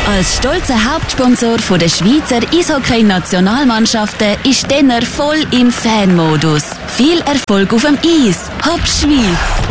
Als stolzer Hauptsponsor der Schweizer Eishockey-Nationalmannschaften ist Denner voll im Fanmodus. Viel Erfolg auf dem Eis. Hopp Schweiz!